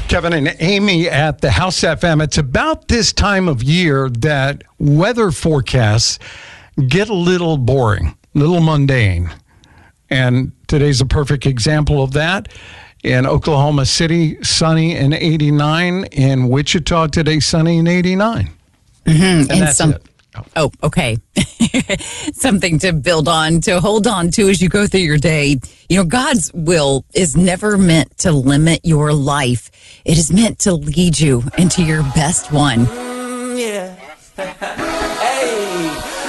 Kevin and Amy at the House FM. It's about this time of year that weather forecasts get a little boring, a little mundane. And today's a perfect example of that. In Oklahoma City, sunny and 89. In Wichita today, sunny and 89. And that's it. Oh, okay. Something to build on, to hold on to as you go through your day. You know, God's will is never meant to limit your life. It is meant to lead you into your best one. Yeah.